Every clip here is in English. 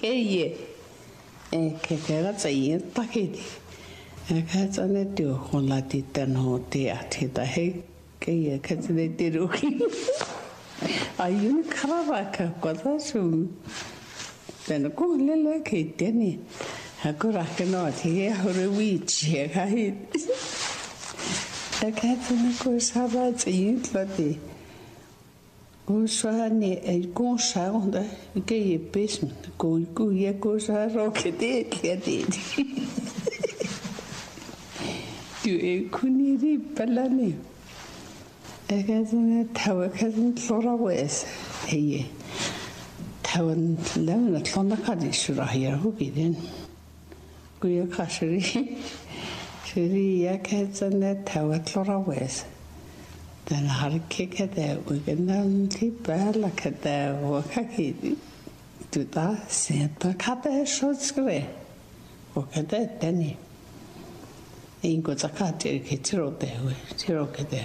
ye ke ra tsai ta ke ka tsane tio hon la ti tan ho te a te ta he ke ye ka tsane te ro ki ayun khara ka ko ta su ten ko le ke te ni ha ko ra ke no ti ho re wi che ka hi ka tsane ko sa ba tsi la ti ko sa ni e ko sa onda ke ye pes ko ye ko sa ro ke te ke te tu e kuniri palani e ka tsane tawa ka tsane tlora wes heye tawan launa tlona ka di shura ya ho biden ko ya ka shiri ya ka tsane tawa tlora wes dan har ke ka da u ganan ti bala ka da wa ka ki tu ta se ta ka da sho skre o ka da tani in ko zakate ke tiro de tiro ke de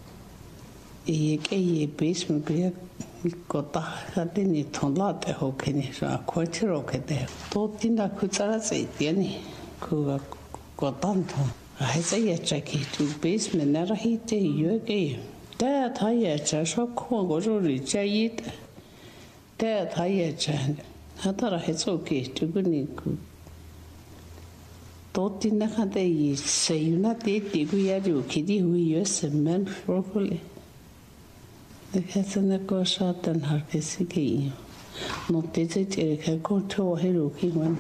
e ke ye bes me be ko ta hate ni thonla te ho ke ni sa ko tiro ke de to tinda ku tsara se tieni ku ko tan tho ai se ye cha ki tu bes me na ra hi te yo ke da ta ye cha so ko go ro ri cha yi da ta ye cha ha ta ra he so ke tu ni ku Toti na kada I sayuna te gu ya ru kidi hui yo semen frokole. Ne kasa na ko shatan har kesi ke I. No te te ka ko to he ru ki wan.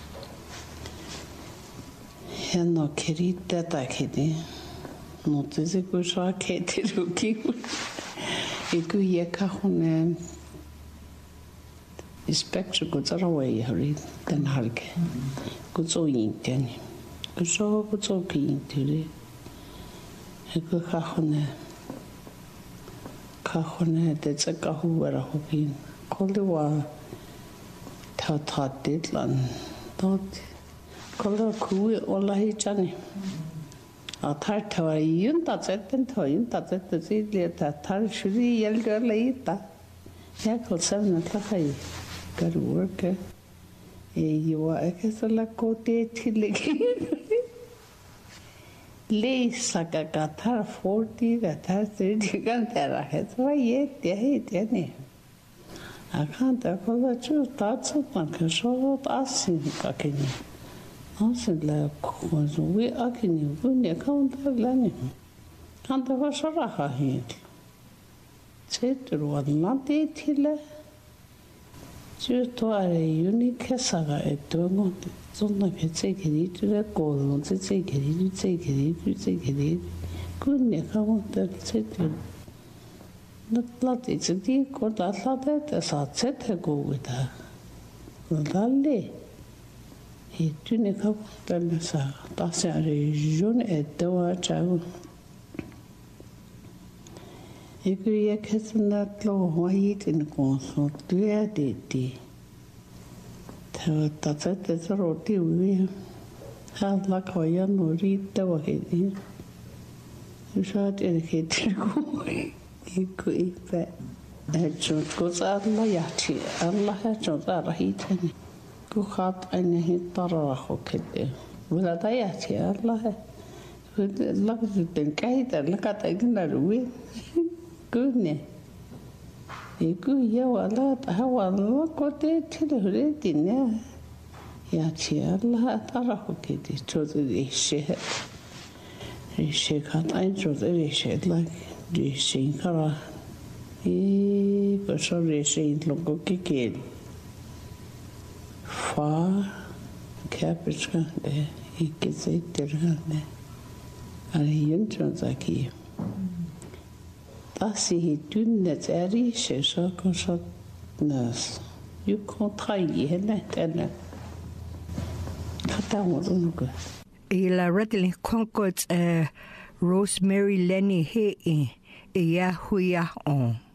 Ya no kerita ta kidi. No te ko sha ke te ru ki. E gu ye ka hone spectrum ko tsara wai hari tan har ke. Ko so yin tani. Ko so ki yin tiri. E ko ka hone te tsaka hu wara ho ki. Ko le wa ta te lan. Tot ko le ku o la hi chani. A tar ta wa yun ta tsetten to yun ta tsetten si le ta tar shuri yel ga la ita. Ya ko sam na ta khai. Got work. You are a casala cote tilling. Lay saka gatar 40 gatar 30 gantera. It's why yet they hate any. I can't call the truth. That's what can show up us in Kakini. Also, like, was we Akini, when you count the learning. Can't have a sharaha here. Said was not a tiller. Just a unique saga at Dogon, something can take it to the gold, to take it, take it. Couldn't come that said not it's a deep got that lot as I said to go with her. Well, he didn't come then that's a region at the child. E ku ia kesana tlo hoi tin ko so tua de ti. Ta te ro ti wi. Ha la ko ya no ri ta wa he ni. Sa te ke ti ko. E ku I pe. E cho ko sa la ya ti. Allah ha cho sa ra hi ta ni. Ku khat an hi ta ra ho ke te. Wala ta ya ti Allah ha. La ko te kai ta la ka ta na ru Goodness. E ku ia wala ta wala ko te tire dinne. Ya chi Allah tara ho ke ti cho de she. She kan ai cho de she la de she kara. E ko so de she lo ko ke. Fa capital de e ke se ter ne. Ari yun cho zaki. Si tu n'es riche, ça comme ça, you can't travailler, elle. Il a rattling concord Rosemary Lenny he e ya huya on.